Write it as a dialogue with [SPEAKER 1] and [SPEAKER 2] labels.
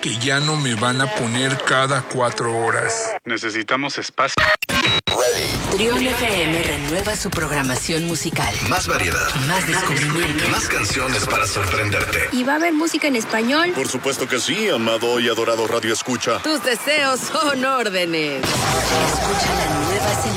[SPEAKER 1] que ya no me van a poner cada 4 horas.
[SPEAKER 2] Necesitamos espacio.
[SPEAKER 3] Trión FM renueva su programación musical.
[SPEAKER 4] Más variedad.
[SPEAKER 3] Más descubrimiento.
[SPEAKER 4] Más canciones para sorprenderte.
[SPEAKER 5] ¿Y va a haber música en español?
[SPEAKER 6] Por supuesto que sí, amado y adorado Radio Escucha.
[SPEAKER 3] Tus deseos son órdenes. Escucha la nueva